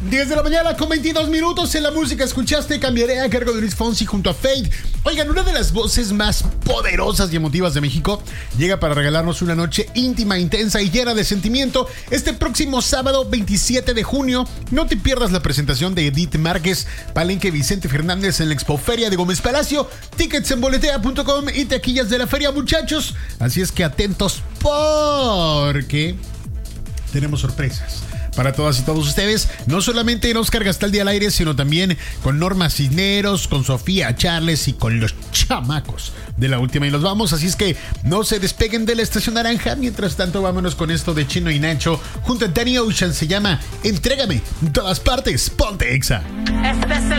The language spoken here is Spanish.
10 de la mañana con 22 minutos. En la música escuchaste Cambiaré a cargo de Luis Fonsi junto a Fade. Oigan, una de las voces más poderosas y emotivas de México llega para regalarnos una noche íntima, intensa y llena de sentimiento. Este próximo sábado 27 de junio, no te pierdas la presentación de Edith Márquez, Palenque Vicente Fernández en la Expoferia de Gómez Palacio. Tickets en boletea.com y taquillas de la feria, muchachos. Así es que atentos porque tenemos sorpresas para todas y todos ustedes, no solamente en Oscar Gastaldi al aire, sino también con Norma Cisneros, con Sofía Charles y con los chamacos de La Última y Nos Vamos. Así es que no se despeguen de la Estación Naranja. Mientras tanto, vámonos con esto de Chino y Nacho junto a Danny Ocean. Se llama Entrégame en todas partes. Ponte Exa. Este es el